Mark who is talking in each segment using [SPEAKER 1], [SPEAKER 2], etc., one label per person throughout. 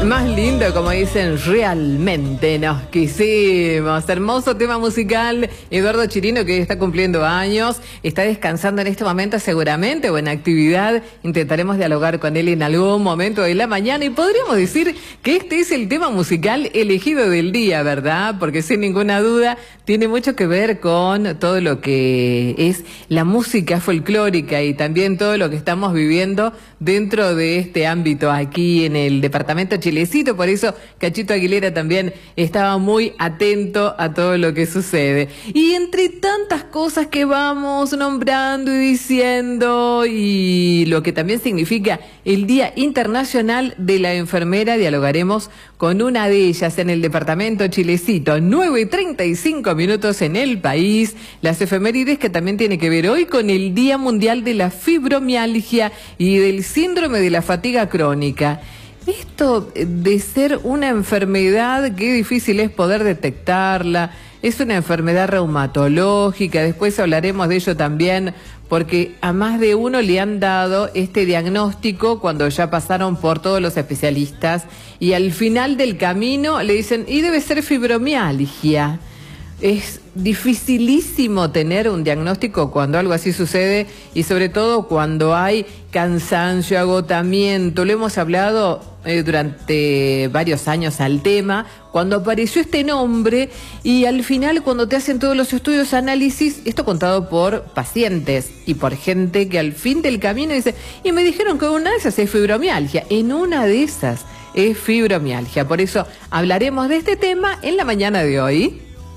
[SPEAKER 1] Más lindo, como dicen, realmente nos quisimos. Hermoso tema musical. Eduardo Chirino, que está cumpliendo años, está descansando en este momento seguramente o en actividad. Intentaremos dialogar con él en algún momento de la mañana y podríamos decir que este es el tema musical elegido del día, ¿verdad? Porque sin ninguna duda tiene mucho que ver con todo lo que es la música folclórica y también todo lo que estamos viviendo dentro de este ámbito aquí en el departamento Chilecito. Por eso Cachito Aguilera también estaba muy atento a todo lo que sucede. Y entre tantas cosas que vamos nombrando y diciendo, y lo que también significa el Día Internacional de la Enfermera, dialogaremos con una de ellas en el departamento Chilecito. 9:35 en el país. Las efemérides que también tiene que ver hoy con el Día Mundial de la Fibromialgia y del Síndrome de la Fatiga Crónica. Esto de ser una enfermedad, qué difícil es poder detectarla. Es una enfermedad reumatológica, después hablaremos de ello también, porque a más de uno le han dado este diagnóstico cuando ya pasaron por todos los especialistas y al final del camino le dicen, y debe ser fibromialgia. Es dificilísimo tener un diagnóstico cuando algo así sucede y sobre todo cuando hay cansancio, agotamiento. Lo hemos hablado durante varios años al tema, cuando apareció este nombre y al final cuando te hacen todos los estudios, análisis, esto contado por pacientes y por gente que al fin del camino dice, y me dijeron que una de esas es fibromialgia, en una de esas es fibromialgia. Por eso hablaremos de este tema en la mañana de hoy.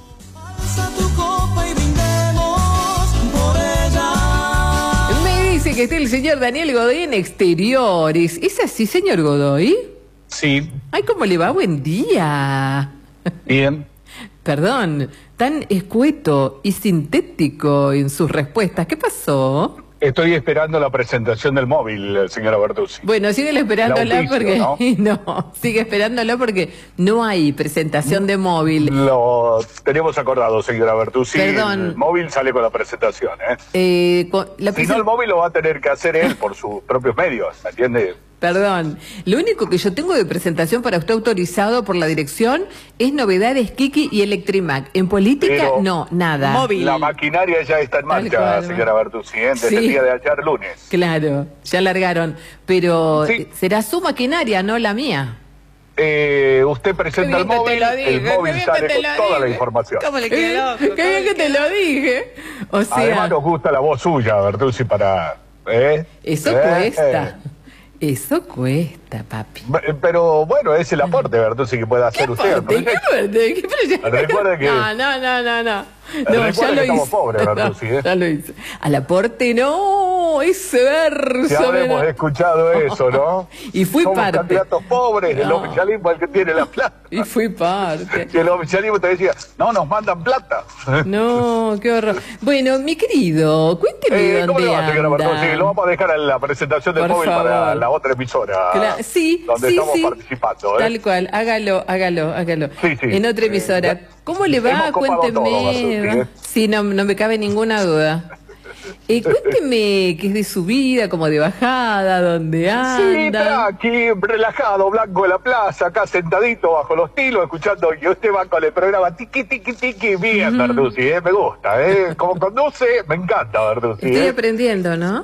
[SPEAKER 1] Me dice que está el señor Daniel Godoy en Exteriores. ¿Es así, señor Godoy?
[SPEAKER 2] Sí.
[SPEAKER 1] Ay, ¿cómo le va? Buen día.
[SPEAKER 2] Bien.
[SPEAKER 1] Perdón, tan escueto y sintético en sus respuestas. ¿Qué pasó?
[SPEAKER 2] Estoy esperando la presentación del móvil, señora Bertuzzi.
[SPEAKER 1] Bueno, síguele esperándola porque...
[SPEAKER 2] ¿no?
[SPEAKER 1] No, sigue esperándolo porque no hay presentación de móvil.
[SPEAKER 2] Lo tenemos acordado, señora Bertuzzi.
[SPEAKER 1] Perdón.
[SPEAKER 2] El móvil sale con la presentación, Si no, el móvil lo va a tener que hacer él por sus propios medios, ¿entiende?
[SPEAKER 1] Perdón, lo único que yo tengo de presentación para usted autorizado por la dirección es Novedades Kiki y Electrimac. En política,
[SPEAKER 2] pero
[SPEAKER 1] no, nada.
[SPEAKER 2] Móvil. La maquinaria ya está en marcha, señora Bertuzzi, desde el día de ayer, lunes.
[SPEAKER 1] Claro, ya largaron, pero
[SPEAKER 2] sí,
[SPEAKER 1] será su maquinaria, no la mía.
[SPEAKER 2] Usted presenta el móvil sale con toda la información.
[SPEAKER 1] ¿Cómo le quedó? Qué bien que te lo dije. O sea,
[SPEAKER 2] además nos gusta la voz suya, Bertuzzi, para...
[SPEAKER 1] Eso cuesta. Eso cuesta, papi.
[SPEAKER 2] Pero bueno, es el aporte, Bertuzzi, que puede hacer usted. Recuerde que...
[SPEAKER 1] No, ya lo
[SPEAKER 2] estamos pobres, Bertuzzi,
[SPEAKER 1] ya lo hice. Al aporte no, ese verso.
[SPEAKER 2] Ya habremos escuchado eso, ¿no?
[SPEAKER 1] Y fui
[SPEAKER 2] somos
[SPEAKER 1] parte.
[SPEAKER 2] Candidatos pobres, el oficialismo es el que tiene la plata.
[SPEAKER 1] Y fui parte.
[SPEAKER 2] Si el oficialismo te decía, no, nos mandan plata.
[SPEAKER 1] No, qué horror. Bueno, mi querido, cuénteme
[SPEAKER 2] ¿cómo
[SPEAKER 1] dónde
[SPEAKER 2] le va, señora Bertuzzi?
[SPEAKER 1] anda.
[SPEAKER 2] Lo vamos a dejar en la presentación del móvil para la otra emisora.
[SPEAKER 1] Sí,
[SPEAKER 2] donde estamos participando.
[SPEAKER 1] Tal cual, hágalo.
[SPEAKER 2] Sí.
[SPEAKER 1] En otra emisora. ¿Cómo le va? Cuénteme. Sí, no me cabe ninguna duda. Cuénteme qué es de su vida, como de bajada, dónde anda.
[SPEAKER 2] Sí, está aquí relajado, blanco de la plaza, acá sentadito bajo los tilos, escuchando que usted va con el programa tiqui, bien, Bertuzzi, me gusta, como conduce, me encanta, Bertuzzi.
[SPEAKER 1] Estoy aprendiendo, ¿no?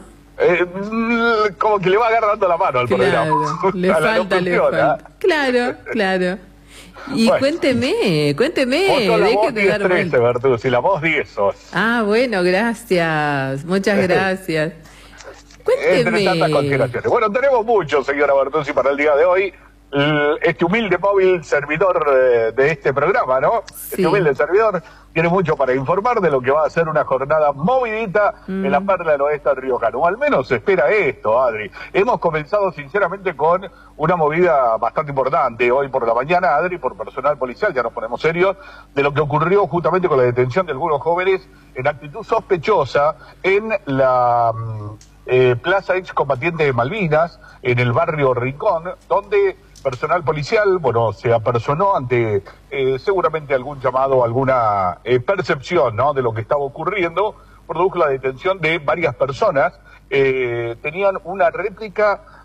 [SPEAKER 2] Como que le va agarrando la mano al programa.
[SPEAKER 1] Le falta. Claro. Y bueno, cuénteme,
[SPEAKER 2] deje de dar vuelta. Bertuzzi, la voz 10 sos.
[SPEAKER 1] Ah, bueno, gracias, muchas gracias. Cuénteme.
[SPEAKER 2] Entre tantas consideraciones. Bueno, tenemos mucho, señora Bertuzzi, para el día de hoy. Este humilde móvil servidor de este programa, ¿no? Sí. Este humilde servidor tiene mucho para informar de lo que va a ser una jornada movidita en la perla del oeste riojano. O al menos se espera esto, Adri. Hemos comenzado sinceramente con una movida bastante importante hoy por la mañana, Adri, por personal policial, ya nos ponemos serios, de lo que ocurrió justamente con la detención de algunos jóvenes en actitud sospechosa en la Plaza Excombatiente de Malvinas, en el barrio Rincón, donde personal policial, se apersonó ante seguramente algún llamado, alguna percepción, ¿no?, de lo que estaba ocurriendo, produjo la detención de varias personas, tenían una réplica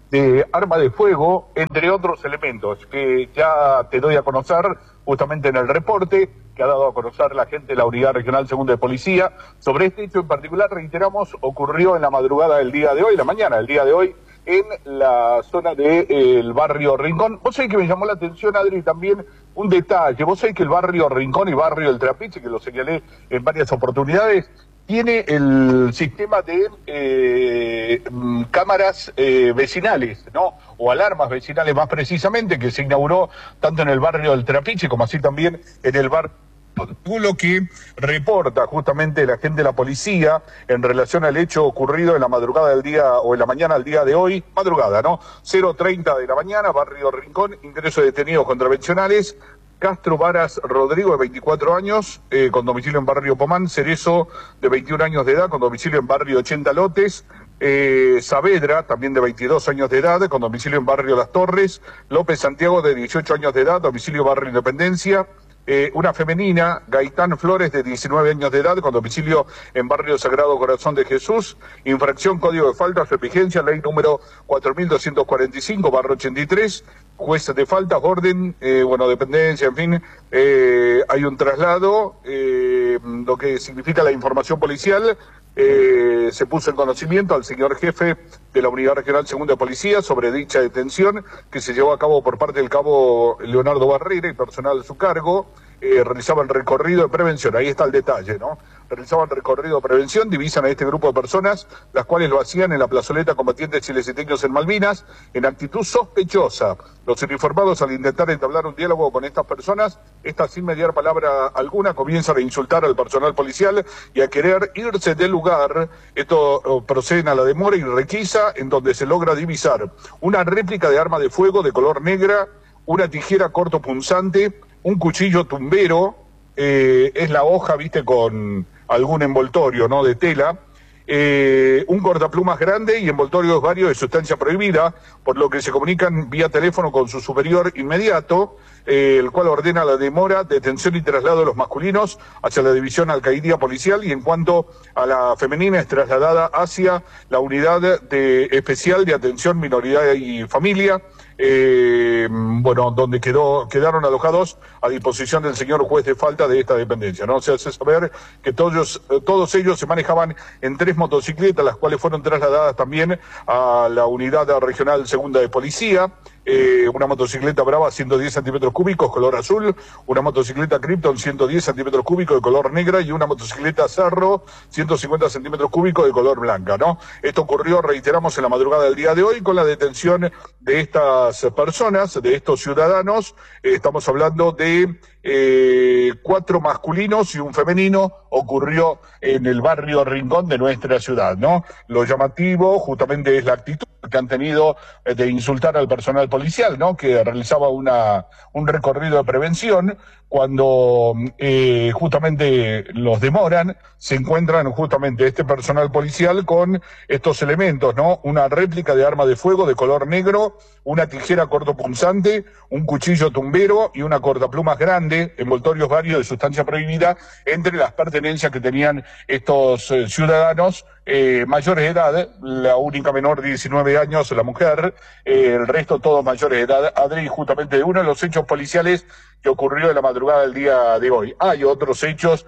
[SPEAKER 2] de arma de fuego, entre otros elementos que ya te doy a conocer justamente en el reporte que ha dado a conocer la gente de la Unidad Regional Segunda de Policía. Sobre este hecho en particular, reiteramos, ocurrió en la madrugada del día de hoy, la mañana del día de hoy, en la zona del barrio Rincón. Vos sabés que me llamó la atención, Adri, también un detalle. Vos sabés que el barrio Rincón y barrio El Trapiche, que lo señalé en varias oportunidades, tiene el sistema de cámaras vecinales, ¿no? O alarmas vecinales más precisamente, que se inauguró tanto en el barrio del Trapiche como así también en el barrio. Lo que reporta justamente la gente de la policía en relación al hecho ocurrido en la madrugada del día, o en la mañana del día de hoy, madrugada, ¿no? 0:30 de la mañana, barrio Rincón, ingreso de detenidos contravencionales. Castro Varas Rodrigo, de 24 años, con domicilio en barrio Pomán. Cerezo, de 21 años de edad, con domicilio en barrio 80 Lotes. Saavedra, también de 22 años de edad, con domicilio en barrio Las Torres. López Santiago, de 18 años de edad, domicilio barrio Independencia. Una femenina, Gaitán Flores, de 19 años de edad, con domicilio en barrio Sagrado Corazón de Jesús. Infracción, código de faltas, vigencia, ley número 4245/83. Juez de faltas, orden, dependencia, en fin. Hay un traslado, lo que significa la información policial. Se puso en conocimiento al señor jefe de la Unidad Regional Segunda de Policía sobre dicha detención que se llevó a cabo por parte del cabo Leonardo Barrera y personal de su cargo. Realizaban recorrido de prevención, ahí está el detalle, ¿no? Realizaban recorrido de prevención, divisan a este grupo de personas, las cuales lo hacían en la plazoleta Combatientes Chileseteños en Malvinas, en actitud sospechosa. Los uniformados, al intentar entablar un diálogo con estas personas, estas sin mediar palabra alguna, comienzan a insultar al personal policial y a querer irse del lugar. Esto proceden a la demora y requisa, en donde se logra divisar una réplica de arma de fuego de color negra, una tijera cortopunzante, un cuchillo tumbero, es la hoja, viste, con algún envoltorio, ¿no?, de tela, un cortaplumas grande y envoltorios varios de sustancia prohibida, por lo que se comunican vía teléfono con su superior inmediato, el cual ordena la demora, detención y traslado de los masculinos hacia la división alcaldía policial, y en cuanto a la femenina es trasladada hacia la unidad especial de atención minoridad y familia, donde quedaron alojados a disposición del señor juez de falta de esta dependencia, ¿no? Se hace saber que todos ellos se manejaban en 3 motocicletas, las cuales fueron trasladadas también a la unidad regional segunda de policía. Una motocicleta Brava 110 centímetros cúbicos color azul, una motocicleta Krypton 110 centímetros cúbicos de color negra y una motocicleta Cerro 150 centímetros cúbicos de color blanca, ¿no? Esto ocurrió, reiteramos, en la madrugada del día de hoy con la detención de estas personas, de estos ciudadanos. Estamos hablando de 4 masculinos y un femenino. Ocurrió en el barrio Rincón de nuestra ciudad, ¿no? Lo llamativo justamente es la actitud que han tenido de insultar al personal policial, ¿no?, que realizaba un recorrido de prevención. Cuando justamente los demoran, se encuentran justamente este personal policial con estos elementos, ¿no? Una réplica de arma de fuego de color negro, una tijera cortopunzante, un cuchillo tumbero y una cortaplumas grande, envoltorios varios de sustancia prohibida, entre las pertenencias que tenían estos ciudadanos mayores de edad, la única menor de 19 años, la mujer, el resto todos mayores de edad. Adri, justamente de uno de los hechos policiales que ocurrió en la madrugada del día de hoy. Hay otros hechos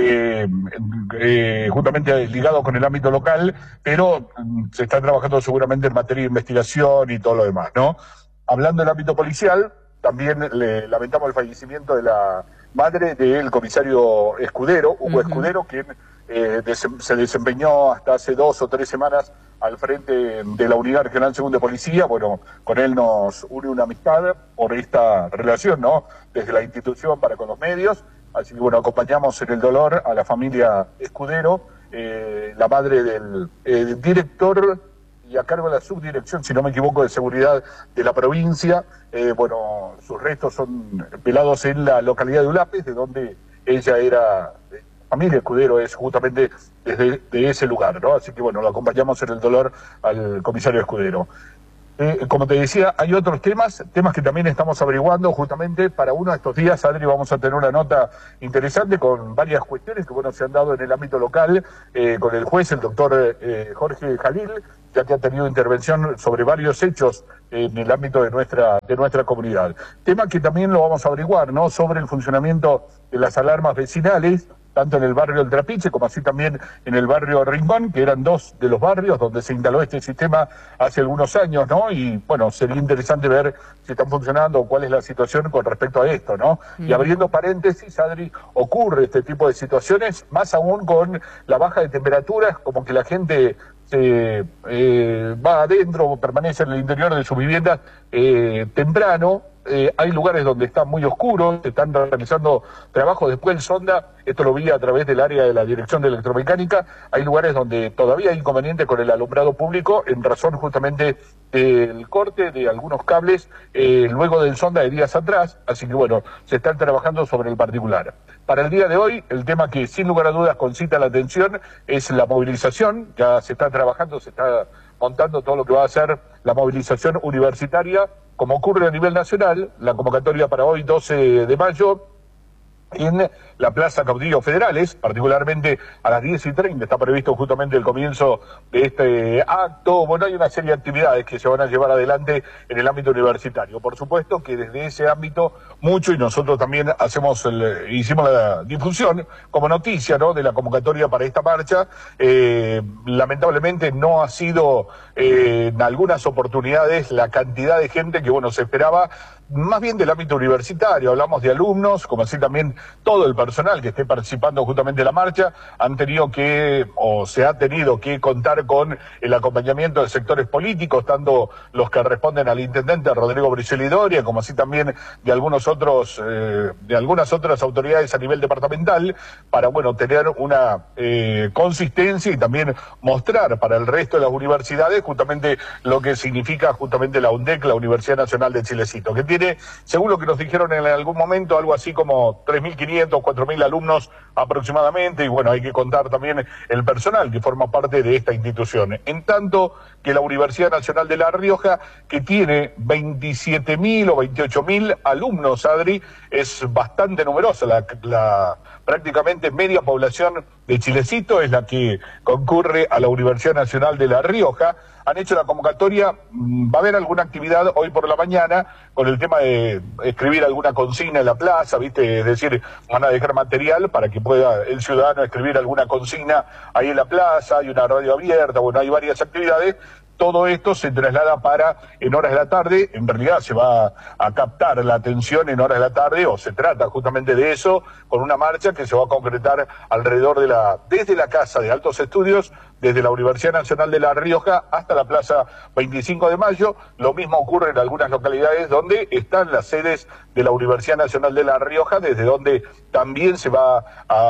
[SPEAKER 2] justamente ligados con el ámbito local, pero se está trabajando seguramente en materia de investigación y todo lo demás, ¿no? Hablando del ámbito policial, también le lamentamos el fallecimiento de la madre del comisario Escudero, Hugo Escudero, quien se desempeñó hasta hace 2 o 3 semanas al frente de la Unidad Regional Segunda de Policía. Bueno, con él nos une una amistad por esta relación, ¿no?, desde la institución para con los medios. Así que, bueno, acompañamos en el dolor a la familia Escudero, la madre del director y a cargo de la subdirección, si no me equivoco, de seguridad de la provincia. Sus restos son velados en la localidad de Ulapes, de donde ella era. Familia Escudero es justamente de ese lugar, ¿no? Así que, bueno, lo acompañamos en el dolor al comisario Escudero. Como te decía, hay otros temas que también estamos averiguando justamente para uno de estos días. Adri, vamos a tener una nota interesante con varias cuestiones que, bueno, se han dado en el ámbito local, con el juez, el doctor Jorge Jalil, ya que ha tenido intervención sobre varios hechos en el ámbito de nuestra comunidad. Tema que también lo vamos a averiguar, ¿no?, sobre el funcionamiento de las alarmas vecinales, tanto en el barrio El Trapiche como así también en el barrio Rincón, que eran dos de los barrios donde se instaló este sistema hace algunos años, ¿no? Y bueno, sería interesante ver si están funcionando o cuál es la situación con respecto a esto, ¿no? Y abriendo paréntesis, Adri, ocurre este tipo de situaciones, más aún con la baja de temperaturas, como que la gente se va adentro o permanece en el interior de su vivienda temprano. Hay lugares donde está muy oscuro, se están realizando trabajos después del sonda, esto lo vi a través del área de la Dirección de Electromecánica, hay lugares donde todavía hay inconveniente con el alumbrado público en razón justamente del corte de algunos cables luego del sonda de días atrás, así que bueno, se están trabajando sobre el particular. Para el día de hoy, el tema que sin lugar a dudas concita la atención es la movilización, ya se está trabajando, se está montando todo lo que va a ser la movilización universitaria, como ocurre a nivel nacional, la convocatoria para hoy, 12 de mayo, en la Plaza Caudillos Federales, particularmente a las 10:30, está previsto justamente el comienzo de este acto. Bueno, hay una serie de actividades que se van a llevar adelante en el ámbito universitario. Por supuesto que desde ese ámbito mucho, y nosotros también hicimos la difusión como noticia, ¿no?, de la convocatoria para esta marcha. Lamentablemente no ha sido en algunas oportunidades la cantidad de gente que, bueno, se esperaba, más bien del ámbito universitario. Hablamos de alumnos, como así también todo el personal que esté participando justamente en la marcha, han tenido que, o se ha tenido que contar con el acompañamiento de sectores políticos, tanto los que responden al intendente Rodrigo Bricelli Doria, como así también de algunas otras autoridades a nivel departamental, para, bueno, tener una consistencia y también mostrar para el resto de las universidades justamente lo que significa justamente la UNDEC, la Universidad Nacional de Chilecito, que tiene, según lo que nos dijeron en algún momento, algo así como 3.500, 4.000 alumnos aproximadamente, y bueno, hay que contar también el personal que forma parte de esta institución. En tanto que la Universidad Nacional de La Rioja, que tiene 27.000 o 28.000 alumnos, Adri, es bastante numerosa, la prácticamente media población de Chilecito es la que concurre a la Universidad Nacional de La Rioja. Han hecho la convocatoria, va a haber alguna actividad hoy por la mañana con el tema de escribir alguna consigna en la plaza, ¿viste? Es decir, van a dejar material para que pueda el ciudadano escribir alguna consigna ahí en la plaza, hay una radio abierta, bueno, hay varias actividades. Todo esto se traslada para en horas de la tarde, en realidad se va a captar la atención en horas de la tarde, o se trata justamente de eso, con una marcha que se va a concretar alrededor desde la Casa de Altos Estudios, desde la Universidad Nacional de La Rioja hasta la Plaza 25 de Mayo. Lo mismo ocurre en algunas localidades donde están las sedes de la Universidad Nacional de La Rioja, desde donde también se van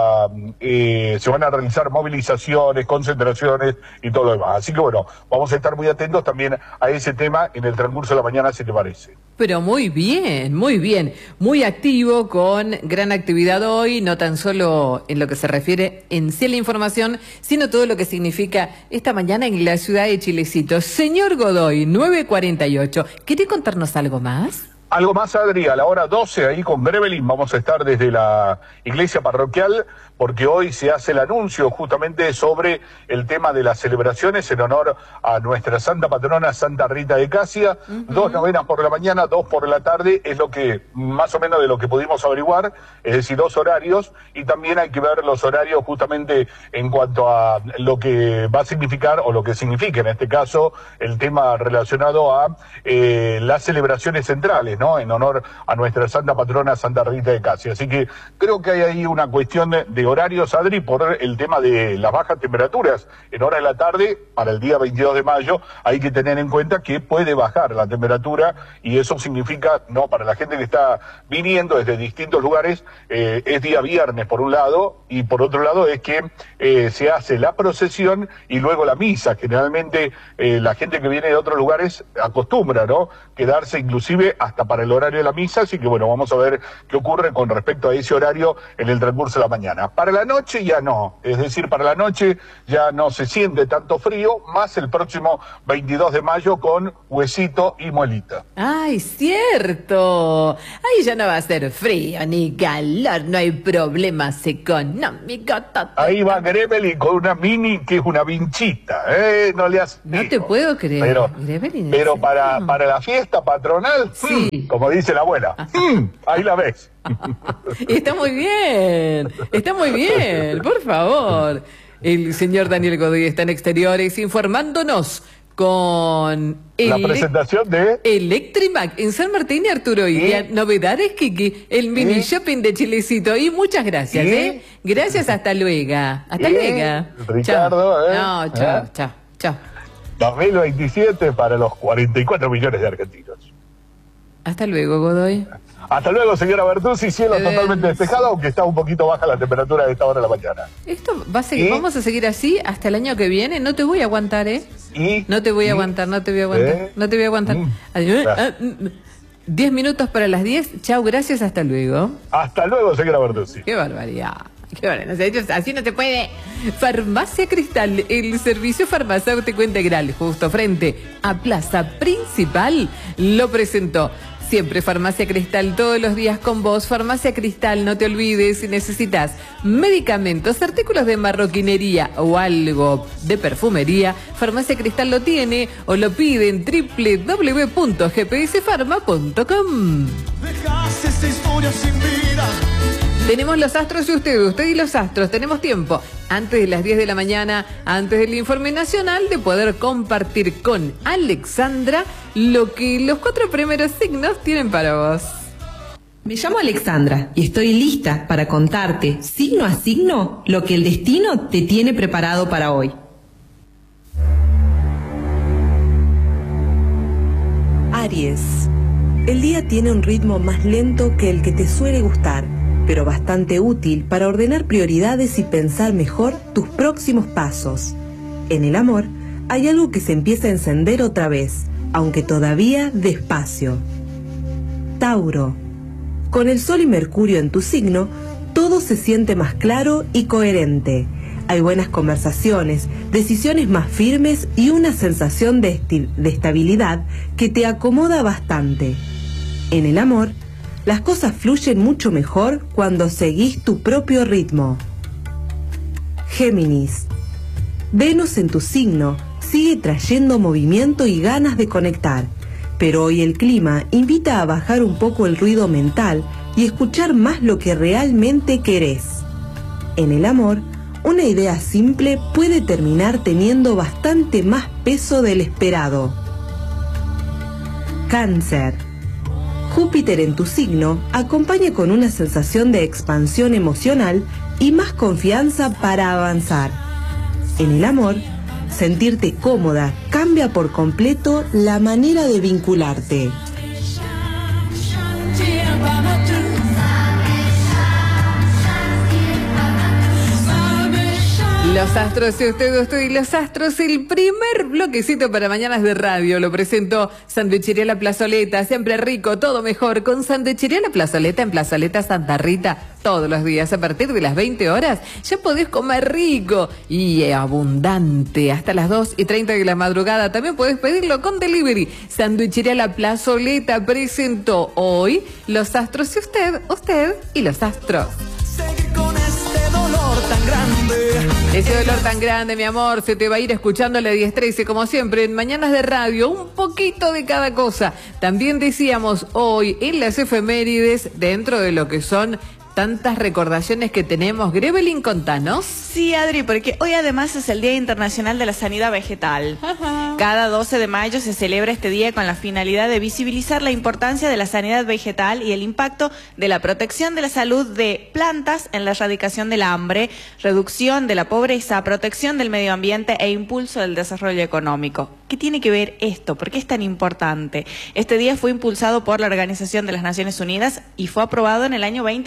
[SPEAKER 2] a realizar movilizaciones, concentraciones y todo lo demás. Así que bueno, vamos a estar muy atentos también a ese tema en el transcurso de la mañana, si te parece.
[SPEAKER 1] Pero muy bien, muy activo, con gran actividad hoy, no tan solo en lo que se refiere en sí a la información, sino todo lo que significa esta mañana en la ciudad de Chilecito. Señor Godoy, 9:48, ¿quiere contarnos algo más?
[SPEAKER 2] Algo más, Adri, a la hora 12, ahí con Grevelin, vamos a estar desde la iglesia parroquial, porque hoy se hace el anuncio justamente sobre el tema de las celebraciones en honor a nuestra santa patrona, Santa Rita de Casia. 2 novenas por la mañana, 2 por la tarde, es lo que, más o menos de lo que pudimos averiguar, es decir, 2 horarios, y también hay que ver los horarios justamente en cuanto a lo que va a significar, o lo que significa en este caso, el tema relacionado a las celebraciones centrales, ¿no?, en honor a nuestra santa patrona, Santa Rita de Casia. Así que creo que hay ahí una cuestión de horarios, Adri, por el tema de las bajas temperaturas en hora de la tarde. Para el día 22 de mayo hay que tener en cuenta que puede bajar la temperatura, y eso significa, no, para la gente que está viniendo desde distintos lugares, es día viernes por un lado, y por otro lado es que se hace la procesión y luego la misa. Generalmente la gente que viene de otros lugares acostumbra, ¿no?, quedarse inclusive hasta para el horario de la misa, así que bueno, vamos a ver qué ocurre con respecto a ese horario en el transcurso de la mañana. Para la noche ya no, es decir, para la noche ya no se siente tanto frío, más el próximo 22 de mayo con Huesito y Muelita.
[SPEAKER 1] ¡Ay, cierto! Ahí ya no va a ser frío ni calor, no hay problemas económicos.
[SPEAKER 2] Ahí va Grevelin con una mini que es una vinchita, no le hace.
[SPEAKER 1] No te puedo creer.
[SPEAKER 2] Pero para la fiesta patronal,
[SPEAKER 1] sí.
[SPEAKER 2] Como dice la abuela, ahí la ves.
[SPEAKER 1] Está muy bien, por favor. El señor Daniel Godoy está en Exteriores informándonos con
[SPEAKER 2] la presentación de
[SPEAKER 1] Electrimac en San Martín y Arturo Ilia. Novedades, Kiki, el mini shopping de Chilecito. Y muchas gracias, Gracias, hasta luego. Hasta luego.
[SPEAKER 2] Ricardo,
[SPEAKER 1] Chao.
[SPEAKER 2] 2027 para los 44 millones de argentinos.
[SPEAKER 1] Hasta luego, Godoy.
[SPEAKER 2] Hasta luego, señora Bertuzzi. Cielo totalmente despejado, aunque está un poquito baja la temperatura de esta hora de la mañana. Esto va a seguir,
[SPEAKER 1] vamos a seguir así hasta el año que viene. No te voy a aguantar, No te voy a aguantar. 10 minutos para las 10. Chau, gracias, hasta luego.
[SPEAKER 2] Hasta luego, señora Bertuzzi.
[SPEAKER 1] Qué barbaridad. Así no se puede. Farmacia Cristal, el servicio farmacéutico integral, justo frente a Plaza Principal, lo presentó. Siempre Farmacia Cristal, todos los días con vos. Farmacia Cristal, no te olvides, si necesitas medicamentos, artículos de marroquinería o algo de perfumería, Farmacia Cristal lo tiene o lo pide en www.gpsfarma.com. Dejas esta historia sin vida. Tenemos los astros y usted y los astros, tenemos tiempo, antes de las 10 de la mañana, antes del informe nacional, de poder compartir con Alexandra lo que los 4 primeros signos tienen para vos.
[SPEAKER 3] Me llamo Alexandra y estoy lista para contarte, signo a signo, lo que el destino te tiene preparado para hoy. Aries, el día tiene un ritmo más lento que el que te suele gustar, pero bastante útil para ordenar prioridades y pensar mejor tus próximos pasos. En el amor, hay algo que se empieza a encender otra vez, aunque todavía despacio. Tauro, con el Sol y Mercurio en tu signo, todo se siente más claro y coherente. Hay buenas conversaciones, decisiones más firmes y una sensación de estabilidad que te acomoda bastante. En el amor, las cosas fluyen mucho mejor cuando seguís tu propio ritmo. Géminis, Venus en tu signo sigue trayendo movimiento y ganas de conectar, pero hoy el clima invita a bajar un poco el ruido mental y escuchar más lo que realmente querés. En el amor, una idea simple puede terminar teniendo bastante más peso del esperado. Cáncer, Júpiter en tu signo acompaña con una sensación de expansión emocional y más confianza para avanzar. En el amor, sentirte cómoda cambia por completo la manera de vincularte.
[SPEAKER 1] Los astros y usted y los astros, el primer bloquecito para Mañanas de Radio lo presentó Sanduichería La Plazoleta, siempre rico, todo mejor con Sanduichería La Plazoleta en Plazoleta Santa Rita. Todos los días a partir de las 20 horas ya podés comer rico y abundante hasta las 2:30 de la madrugada. También podés pedirlo con delivery. Sanduichería La Plazoleta presentó hoy los astros y usted y los astros. Ese dolor tan grande, mi amor, se te va a ir escuchando a la 10:13, como siempre, en Mañanas de Radio, un poquito de cada cosa. También decíamos hoy en las efemérides, dentro de lo que son tantas recordaciones que tenemos. Grevelin, contanos.
[SPEAKER 4] Sí, Adri, porque hoy además es el Día Internacional de la Sanidad Vegetal. Ajá. Cada 12 de mayo se celebra este día con la finalidad de visibilizar la importancia de la sanidad vegetal y el impacto de la protección de la salud de plantas en la erradicación del hambre, reducción de la pobreza, protección del medio ambiente e impulso del desarrollo económico. ¿Qué tiene que ver esto? ¿Por qué es tan importante? Este día fue impulsado por la Organización de las Naciones Unidas y fue aprobado en el año 2021.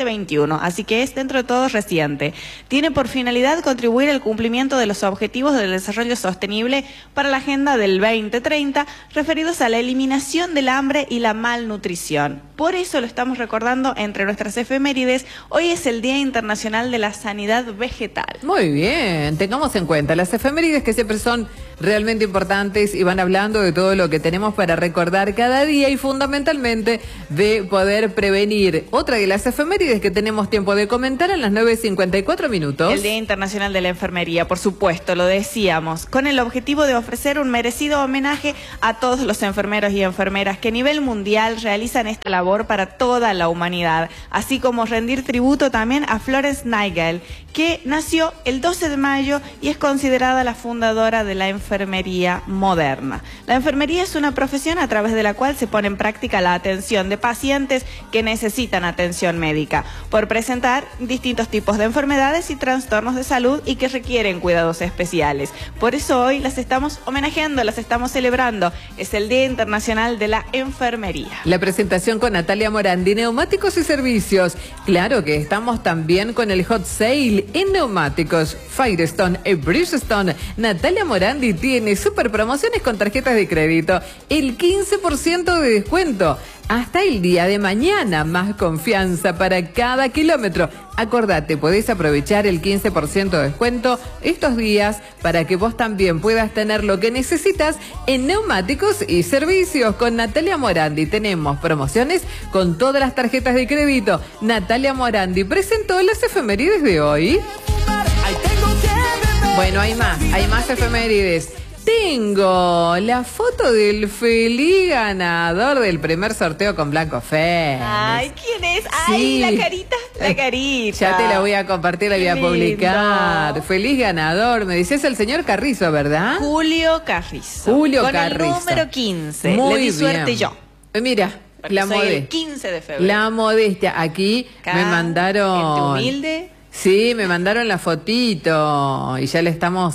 [SPEAKER 4] 2021, así que es dentro de todo reciente. Tiene por finalidad contribuir al cumplimiento de los objetivos del desarrollo sostenible para la Agenda del 2030, referidos a la eliminación del hambre y la malnutrición. Por eso lo estamos recordando entre nuestras efemérides. Hoy es el Día Internacional de la Sanidad Vegetal.
[SPEAKER 1] Muy bien, tengamos en cuenta las efemérides, que siempre son realmente importantes y van hablando de todo lo que tenemos para recordar cada día y fundamentalmente de poder prevenir. Otra de las efemérides que tenemos tiempo de comentar a las 9:54 minutos.
[SPEAKER 4] El Día Internacional de la Enfermería, por supuesto, lo decíamos, con el objetivo de ofrecer un merecido homenaje a todos los enfermeros y enfermeras que a nivel mundial realizan esta labor para toda la humanidad, así como rendir tributo también a Florence Nightingale, que nació el 12 de mayo y es considerada la fundadora de la enfermería moderna. La enfermería es una profesión a través de la cual se pone en práctica la atención de pacientes que necesitan atención médica, por presentar distintos tipos de enfermedades y trastornos de salud y que requieren cuidados especiales. Por eso hoy las estamos homenajeando, las estamos celebrando. Es el Día Internacional de la Enfermería.
[SPEAKER 1] La presentación con Natalia Morandi, neumáticos y servicios. Claro que estamos también con el hot sale en neumáticos Firestone y Bridgestone. Natalia Morandi tiene super promociones con tarjetas de crédito, el 15% de descuento hasta el día de mañana. Más confianza para cada kilómetro. Acordate, podés aprovechar el 15% de descuento estos días para que vos también puedas tener lo que necesitas en neumáticos y servicios. Con Natalia Morandi tenemos promociones con todas las tarjetas de crédito. Natalia Morandi presentó las efemérides de hoy. Bueno, hay más efemérides. Tengo la foto del feliz ganador del primer sorteo con Blanco Fénix.
[SPEAKER 4] Ay, ¿quién es? Ay,
[SPEAKER 1] sí.
[SPEAKER 4] la carita.
[SPEAKER 1] Ya te la voy a compartir, la voy a
[SPEAKER 4] Qué
[SPEAKER 1] publicar.
[SPEAKER 4] lindo.
[SPEAKER 1] Feliz ganador. Me dices el señor Carrizo, ¿verdad?
[SPEAKER 4] Julio Carrizo.
[SPEAKER 1] Julio
[SPEAKER 4] con
[SPEAKER 1] Carrizo.
[SPEAKER 4] el número 15.
[SPEAKER 1] Muy
[SPEAKER 4] Le di
[SPEAKER 1] bien.
[SPEAKER 4] suerte yo.
[SPEAKER 1] Mira,
[SPEAKER 4] Porque
[SPEAKER 1] la
[SPEAKER 4] soy el
[SPEAKER 1] modestia.
[SPEAKER 4] 15 de febrero.
[SPEAKER 1] La modestia. Aquí
[SPEAKER 4] Acá,
[SPEAKER 1] me mandaron.
[SPEAKER 4] gente humilde.
[SPEAKER 1] Sí, me mandaron la fotito. Y ya le estamos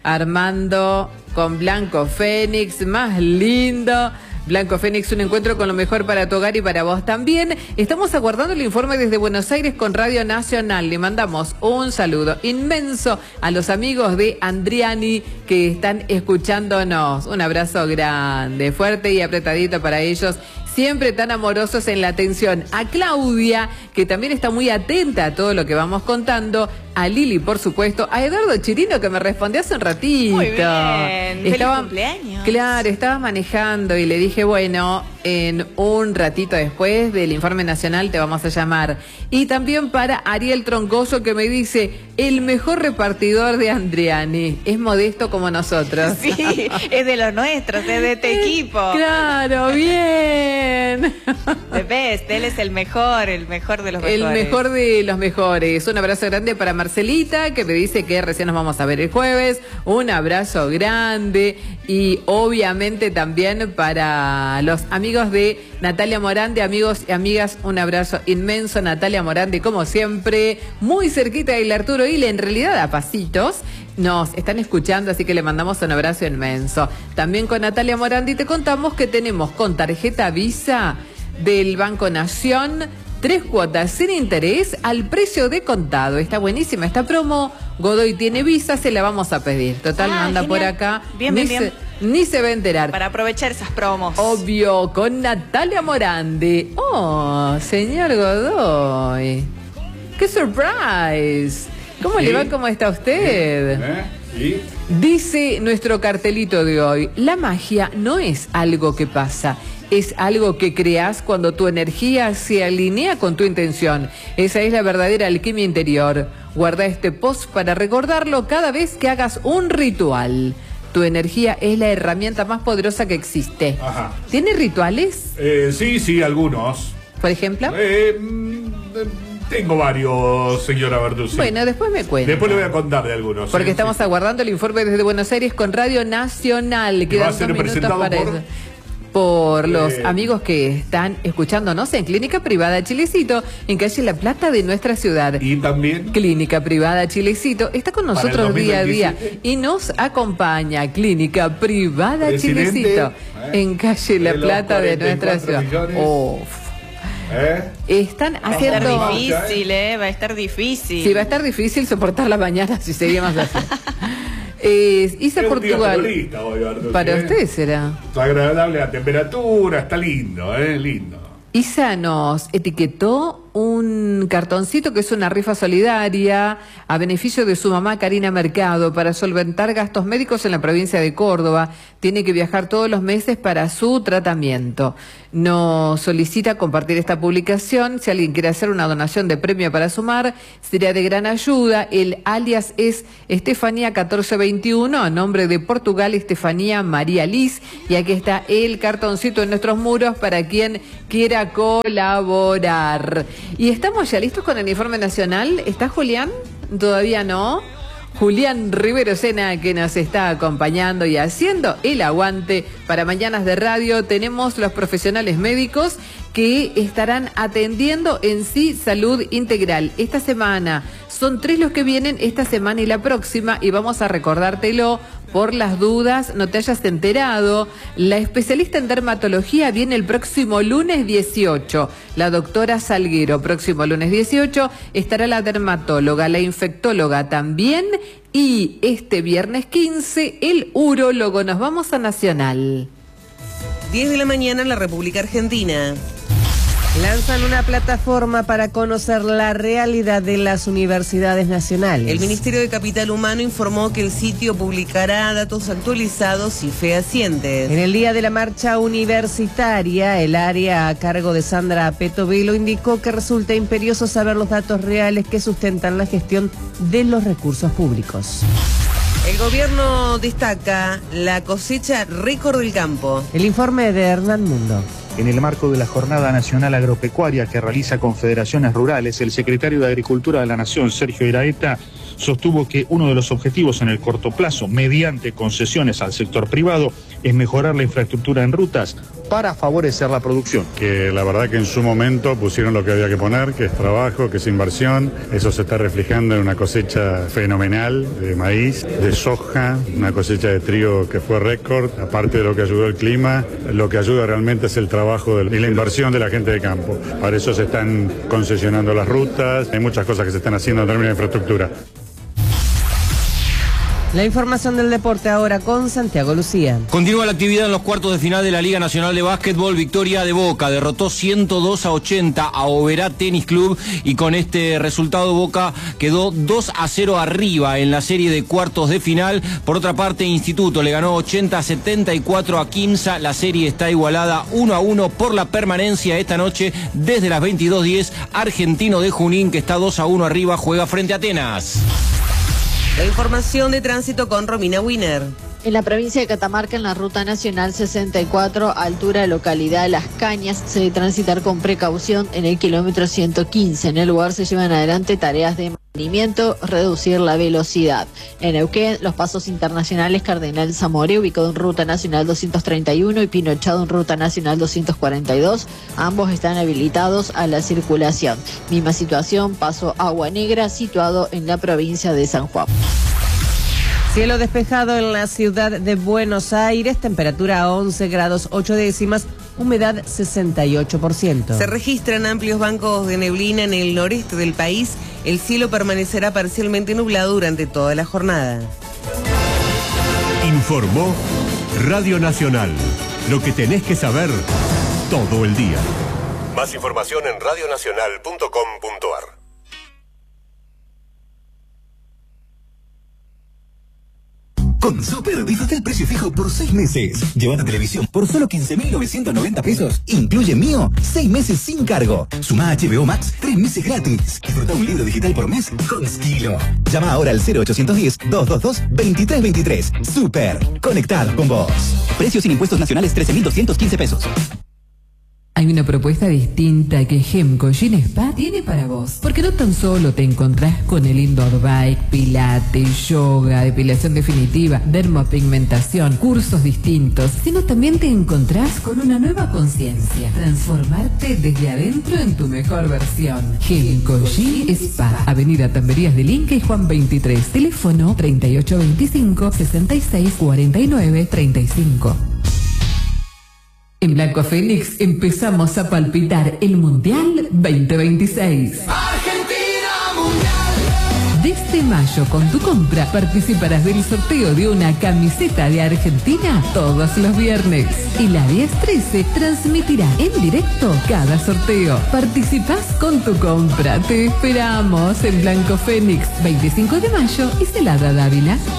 [SPEAKER 1] armando con Blanco Fénix, más lindo. Blanco Fénix, un encuentro con lo mejor para tu hogar y para vos también. Estamos aguardando el informe desde Buenos Aires con Radio Nacional. Le mandamos un saludo inmenso a los amigos de Andriani que están escuchándonos. Un abrazo grande, fuerte y apretadito para ellos. Siempre tan amorosos en la atención. A Claudia, que también está muy atenta a todo lo que vamos contando. A Lili, por supuesto. A Eduardo Chirino, que me respondió hace un ratito.
[SPEAKER 4] Muy bien. Feliz cumpleaños.
[SPEAKER 1] Claro, estaba manejando y le dije, bueno, en un ratito después del informe nacional te vamos a llamar. Y también para Ariel Troncoso, que me dice, el mejor repartidor de Andriani. Es modesto como nosotros.
[SPEAKER 4] Sí, es de los nuestros, es de este equipo.
[SPEAKER 1] Claro, bien.
[SPEAKER 4] The best, él es el mejor de los mejores.
[SPEAKER 1] El mejor de los mejores. Un abrazo grande para Marcelita, que me dice que recién nos vamos a ver el jueves. Un abrazo grande. Y obviamente también para los amigos de Natalia Morandi, amigos y amigas, un abrazo inmenso. Natalia Morandi, como siempre, muy cerquita del Arturo Ile, en realidad a pasitos. Nos están escuchando, así que le mandamos un abrazo inmenso. También con Natalia Morandi te contamos que tenemos con tarjeta Visa del Banco Nación 3 cuotas sin interés al precio de contado. Está buenísima esta promo. Godoy tiene Visa, se la vamos a pedir. Total, manda
[SPEAKER 4] genial.
[SPEAKER 1] por acá.
[SPEAKER 4] Bien.
[SPEAKER 1] Ni se va a enterar.
[SPEAKER 4] Para aprovechar esas promos.
[SPEAKER 1] Obvio, con Natalia Morandi. Oh, señor Godoy. ¡Qué surprise! ¿Cómo le va? ¿Cómo está usted?
[SPEAKER 5] ¿Sí?
[SPEAKER 1] Dice nuestro cartelito de hoy, la magia no es algo que pasa, es algo que creas cuando tu energía se alinea con tu intención. Esa es la verdadera alquimia interior. Guarda este post para recordarlo cada vez que hagas un ritual. Tu energía es la herramienta más poderosa que existe.
[SPEAKER 5] Ajá.
[SPEAKER 1] ¿Tiene rituales?
[SPEAKER 5] Sí, algunos.
[SPEAKER 1] Por ejemplo.
[SPEAKER 5] Tengo varios, señora Bertuzzi.
[SPEAKER 1] Bueno, después me cuenta.
[SPEAKER 5] Después le voy a contar de algunos.
[SPEAKER 1] Porque
[SPEAKER 5] sí,
[SPEAKER 1] estamos aguardando el informe desde Buenos Aires con Radio Nacional.
[SPEAKER 5] Que va a
[SPEAKER 1] Quedan
[SPEAKER 5] ser
[SPEAKER 1] 2 minutos
[SPEAKER 5] presentado
[SPEAKER 1] para
[SPEAKER 5] por-
[SPEAKER 1] eso. Por los amigos que están escuchándonos en Clínica Privada Chilecito, en calle La Plata de nuestra ciudad.
[SPEAKER 5] Y también
[SPEAKER 1] Clínica Privada Chilecito está con
[SPEAKER 5] Para el
[SPEAKER 1] nosotros día a día
[SPEAKER 5] 2027.
[SPEAKER 1] y nos acompaña Clínica Privada
[SPEAKER 5] Presidente,
[SPEAKER 1] Chilecito en calle La
[SPEAKER 5] de los
[SPEAKER 1] Plata de nuestra
[SPEAKER 5] 44
[SPEAKER 1] ciudad.
[SPEAKER 5] millones.
[SPEAKER 1] Están haciendo...
[SPEAKER 4] Va a estar difícil, va a estar difícil.
[SPEAKER 1] Sí, va a estar difícil soportar la mañana si seguimos así. Isa Portugal.
[SPEAKER 5] Hoy,
[SPEAKER 1] para usted será.
[SPEAKER 5] Está agradable la temperatura, está lindo, lindo.
[SPEAKER 1] Isa nos etiquetó un cartoncito que es una rifa solidaria a beneficio de su mamá Karina Mercado para solventar gastos médicos en la provincia de Córdoba. Tiene que viajar todos los meses para su tratamiento. Nos solicita compartir esta publicación. Si alguien quiere hacer una donación de premio para sumar, sería de gran ayuda. El alias es Estefanía 1421, a nombre de Portugal, Estefanía María Liz. Y aquí está el cartoncito en nuestros muros para quien quiera colaborar. Y estamos ya listos con el informe nacional. ¿Está Julián? Todavía no. Julián Rivero Sena, que nos está acompañando y haciendo el aguante para Mañanas de Radio. Tenemos los profesionales médicos que estarán atendiendo en Sí Salud Integral. Esta semana son 3 los que vienen, esta semana y la próxima, y vamos a recordártelo por las dudas, no te hayas enterado. La especialista en dermatología viene el próximo lunes 18, la doctora Salguero. Próximo lunes 18 estará la dermatóloga, la infectóloga también, y este viernes 15 el urólogo. Nos vamos a Nacional.
[SPEAKER 3] 10 de la mañana en la República Argentina.
[SPEAKER 6] Lanzan una plataforma para conocer la realidad de las universidades nacionales.
[SPEAKER 3] El Ministerio de Capital Humano informó que el sitio publicará datos actualizados y fehacientes.
[SPEAKER 6] En el día de la marcha universitaria, el área a cargo de Sandra Petovelo indicó que resulta imperioso saber los datos reales que sustentan la gestión de los recursos públicos.
[SPEAKER 3] El gobierno destaca la cosecha récord del campo.
[SPEAKER 6] El informe de Hernán Mundo.
[SPEAKER 7] En el marco de la Jornada Nacional Agropecuaria que realiza Confederaciones Rurales, el secretario de Agricultura de la Nación, Sergio Iraeta, sostuvo que uno de los objetivos en el corto plazo, mediante concesiones al sector privado, es mejorar la infraestructura en rutas para favorecer la producción.
[SPEAKER 8] Que la verdad que en su momento pusieron lo que había que poner, que es trabajo, que es inversión. Eso se está reflejando en una cosecha fenomenal de maíz, de soja, una cosecha de trigo que fue récord. Aparte de lo que ayudó el clima, lo que ayuda realmente es el trabajo y la inversión de la gente de campo. Para eso se están concesionando las rutas, hay muchas cosas que se están haciendo en términos de infraestructura.
[SPEAKER 6] La información del deporte ahora con Santiago Lucía.
[SPEAKER 9] Continúa la actividad en los cuartos de final de la Liga Nacional de Básquetbol. Victoria de Boca, derrotó 102-80 a Oberá Tenis Club y con este resultado Boca quedó 2-0 arriba en la serie de cuartos de final. Por otra parte, Instituto le ganó 80-74 a Quimsa. La serie está igualada 1-1 por la permanencia esta noche desde las 22:10. Argentino de Junín, que está 2-1 arriba, juega frente a Atenas.
[SPEAKER 3] La información de tránsito con Romina Wiener.
[SPEAKER 10] En la provincia de Catamarca, en la ruta nacional 64, altura localidad Las Cañas, se debe transitar con precaución en el kilómetro 115. En el lugar se llevan adelante tareas de mantenimiento, reducir la velocidad. En Neuquén, los pasos internacionales Cardenal Zamoré, ubicado en ruta nacional 231, y Pinochado en ruta nacional 242, ambos están habilitados a la circulación. Misma situación, paso Agua Negra, situado en la provincia de San Juan.
[SPEAKER 6] Cielo despejado en la ciudad de Buenos Aires, temperatura 11 grados 8 décimas, humedad 68%.
[SPEAKER 3] Se registran amplios bancos de neblina en el noreste del país. El cielo permanecerá parcialmente nublado durante toda la jornada.
[SPEAKER 11] Informó Radio Nacional. Lo que tenés que saber todo el día. Más información en radionacional.com.ar.
[SPEAKER 12] Con Super, disfruta el precio fijo por 6 meses. Llevando televisión por solo 15.990 pesos. Incluye Mío, 6 meses sin cargo. Suma HBO Max, 3 meses gratis. Disfruta un libro digital por mes con Skilo. Llama ahora al 0810-222-2323. Super, conectado con vos. Precio sin impuestos nacionales 13.215 pesos.
[SPEAKER 1] Hay una propuesta distinta que Hemco Gym Spa tiene para vos. Porque no tan solo te encontrás con el indoor bike, pilates, yoga, depilación definitiva, dermopigmentación, cursos distintos, sino también te encontrás con una nueva conciencia. Transformarte desde adentro en tu mejor versión. Hemco Gym Spa, Avenida Tamberías del Inca y Juan 23. Teléfono 3825 6649 35. En Blanco Fénix empezamos a palpitar el Mundial 2026. Desde mayo, con tu compra, participarás del sorteo de una camiseta de Argentina todos los viernes. Y la 1013 transmitirá en directo cada sorteo. Participás con tu compra. Te esperamos en Blanco Fénix, 25 de mayo y Celada Dávila.